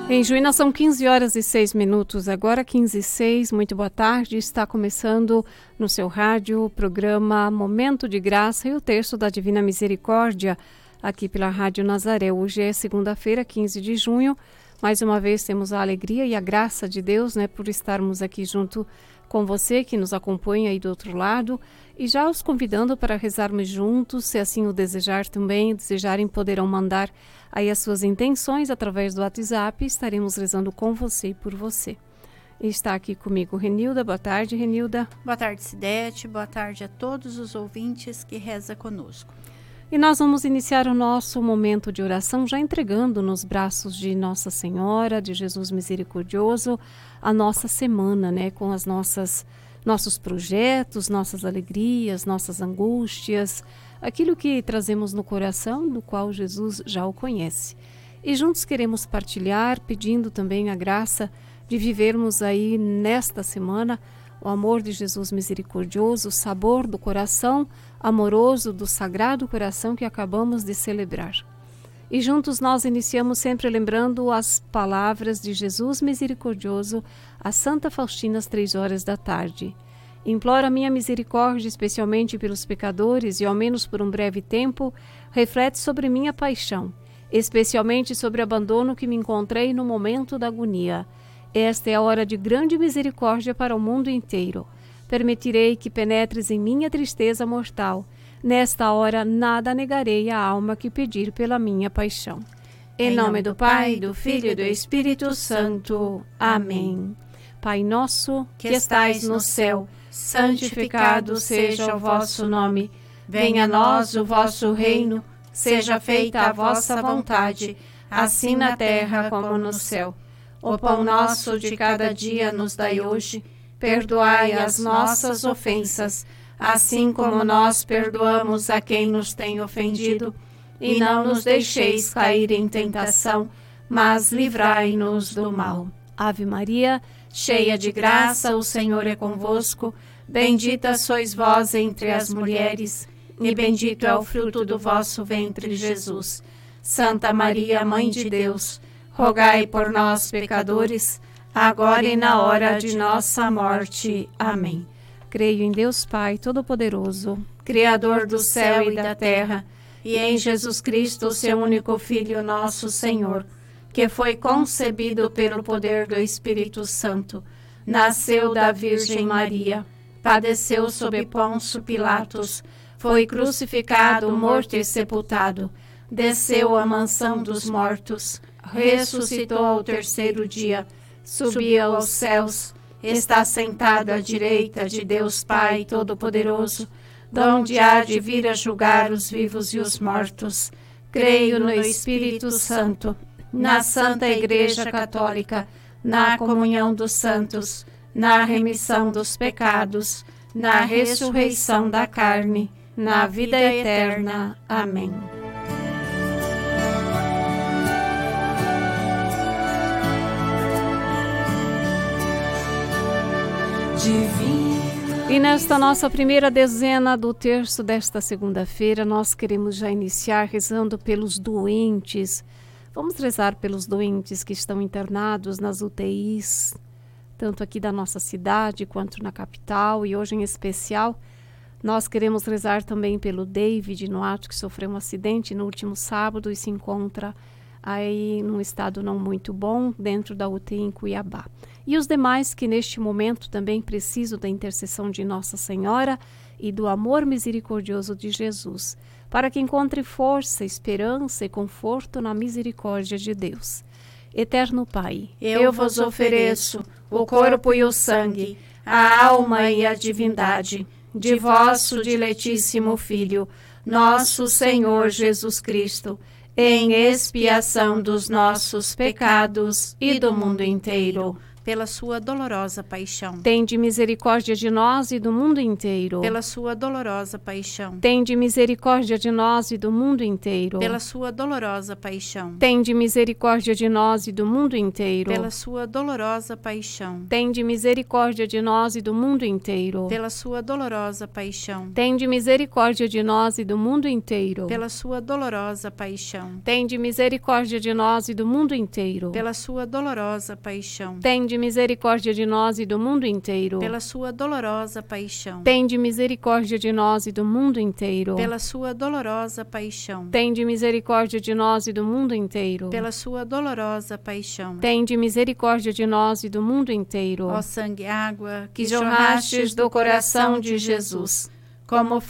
Em Juína são 15 horas e 6 minutos, agora 15 e 6, muito boa tarde, está começando no seu rádio o programa Momento de Graça e o Terço da Divina Misericórdia, aqui pela Rádio Nazaré. Hoje é segunda-feira, 15 de junho, mais uma vez temos a alegria e a graça de Deus, por estarmos aqui junto com você que nos acompanha aí do outro lado, e já os convidando para rezarmos juntos, se assim o desejar também, desejarem poderão mandar aí as suas intenções através do WhatsApp, estaremos rezando com você e por você. E está aqui comigo Renilda. Boa tarde, Renilda. Boa tarde, Cidete. Boa tarde a todos os ouvintes que reza conosco. E nós vamos iniciar o nosso momento de oração já entregando nos braços de Nossa Senhora, de Jesus Misericordioso, a nossa semana, com as nossos projetos, nossas alegrias, nossas angústias, aquilo que trazemos no coração, do qual Jesus já o conhece. E juntos queremos partilhar, pedindo também a graça de vivermos aí nesta semana o amor de Jesus misericordioso, o sabor do coração amoroso do Sagrado Coração que acabamos de celebrar. E juntos nós iniciamos sempre lembrando as palavras de Jesus misericordioso a Santa Faustina às 3 horas da tarde. Imploro a minha misericórdia, especialmente pelos pecadores, e ao menos por um breve tempo, reflete sobre minha paixão, especialmente sobre o abandono que me encontrei no momento da agonia. Esta é a hora de grande misericórdia para o mundo inteiro. Permitirei que penetres em minha tristeza mortal. Nesta hora, nada negarei à alma que pedir pela minha paixão. Em nome do Pai, do Filho e do Espírito Santo. Amém. Pai nosso, que estais no céu, santificado seja o vosso nome. Venha a nós o vosso reino. Seja feita a vossa vontade, assim na terra como no céu. O pão nosso de cada dia nos dai hoje. Perdoai as nossas ofensas, assim como nós perdoamos a quem nos tem ofendido. E não nos deixeis cair em tentação, mas livrai-nos do mal. Ave Maria, cheia de graça, o Senhor é convosco. Bendita sois vós entre as mulheres, e bendito é o fruto do vosso ventre, Jesus. Santa Maria, Mãe de Deus, rogai por nós, pecadores, agora e na hora de nossa morte. Amém. Creio em Deus Pai Todo-Poderoso, Criador do céu e da terra, e em Jesus Cristo, seu único Filho, nosso Senhor, que foi concebido pelo poder do Espírito Santo, nasceu da Virgem Maria, padeceu sob Pôncio Pilatos, foi crucificado, morto e sepultado, desceu à mansão dos mortos, ressuscitou ao terceiro dia, subiu aos céus, está sentado à direita de Deus Pai Todo-Poderoso, donde há de vir a julgar os vivos e os mortos. Creio no Espírito Santo, na Santa Igreja Católica, na comunhão dos santos, na remissão dos pecados, na ressurreição da carne, na vida eterna. Amém. E nesta nossa primeira dezena do terço desta segunda-feira, nós queremos já iniciar rezando pelos doentes. Vamos rezar pelos doentes que estão internados nas UTIs, tanto aqui da nossa cidade quanto na capital, e hoje em especial nós queremos rezar também pelo David Noato, que sofreu um acidente no último sábado e se encontra aí num estado não muito bom dentro da UTI em Cuiabá. E os demais que neste momento também precisam da intercessão de Nossa Senhora e do amor misericordioso de Jesus, para que encontre força, esperança e conforto na misericórdia de Deus. Eterno Pai, eu vos ofereço o corpo e o sangue, a alma e a divindade de vosso diletíssimo Filho, nosso Senhor Jesus Cristo, em expiação dos nossos pecados e do mundo inteiro. pela sua dolorosa paixão. Tende misericórdia de nós e do mundo inteiro. Pela sua dolorosa paixão. Tende misericórdia de nós e do mundo inteiro. Pela sua dolorosa paixão. Tende misericórdia de nós e do mundo inteiro. Pela sua dolorosa paixão. Tende misericórdia de nós e do mundo inteiro. Pela sua dolorosa paixão. Tende misericórdia de nós e do mundo inteiro. Pela sua dolorosa paixão. Tende misericórdia de nós e do mundo inteiro. Pela sua dolorosa paixão. Tende misericórdia de nós e do mundo inteiro. Pela sua dolorosa paixão. Tende misericórdia de nós e do mundo inteiro. Pela sua dolorosa paixão. Tende misericórdia de nós e do mundo inteiro. Pela sua dolorosa paixão. Tende misericórdia de nós e do mundo inteiro. Ó sangue e água que jorrastes do coração de Jesus, como